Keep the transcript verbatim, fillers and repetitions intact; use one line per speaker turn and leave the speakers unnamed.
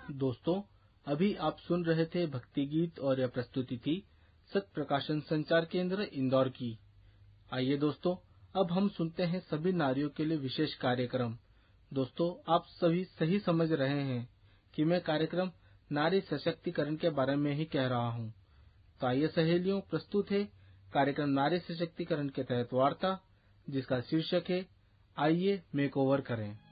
दोस्तों, अभी आप सुन रहे थे भक्ति गीत और यह प्रस्तुति थी सत प्रकाशन संचार केंद्र इंदौर की। आइए दोस्तों, अब हम सुनते हैं सभी नारियों के लिए विशेष कार्यक्रम। दोस्तों, आप सभी सही समझ रहे हैं कि मैं कार्यक्रम नारी सशक्तिकरण के बारे में ही कह रहा हूँ। तो आइए सहेलियों, प्रस्तुत है कार्यक्रम नारी सशक्तिकरण के तहत वार्ता, जिसका शीर्षक है आइए मेकओवर करें।